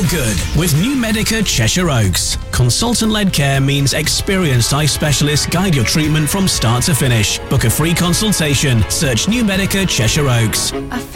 good with New Medica Cheshire Oaks. Consultant-led care means experienced eye specialists guide your treatment from start to finish. Book a free consultation. Search New Medica Cheshire Oaks.